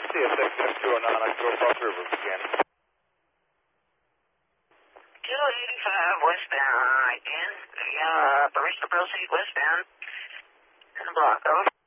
CSX 209, I go across the river again. 285 westbound, again. Barista Proceed westbound. In the block, over.